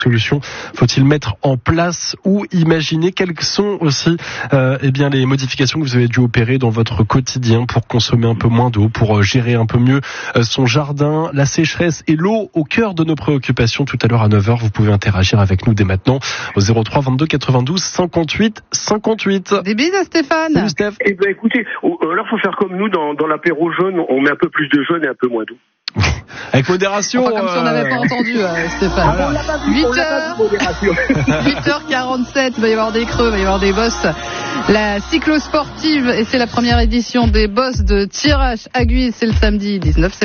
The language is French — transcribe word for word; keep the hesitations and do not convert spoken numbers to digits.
solutions faut-il mettre en place ou imaginer? Quelles sont aussi euh, eh bien les modifications que vous avez dû opérer dans votre quotidien pour consommer un peu moins d'eau, pour gérer un peu mieux euh, son jardin? La sécheresse et l'eau au cœur de nos préoccupations. Tout à l'heure à neuf heures, vous pouvez interagir avec nous dès maintenant au zéro trois vingt-deux quatre-vingt-douze cinquante-huit cinquante-huit. Des bises à Stéphane. Salut Steph. Eh ben écoutez, alors faut faire comme nous dans, dans l'apéro jaune, on met un peu plus de jaune et un peu moins d'eau. Avec modération. Enfin, comme si on n'avait pas entendu, euh, Stéphane. Ah, on l'a pas vu, huit on l'a pas vu, modération. huit heures quarante-sept, il va y avoir des creux, il va y avoir des bosses. La cyclo-sportive, et c'est la première édition des bosses de tirage à Guise, c'est le samedi dix-neuf septembre.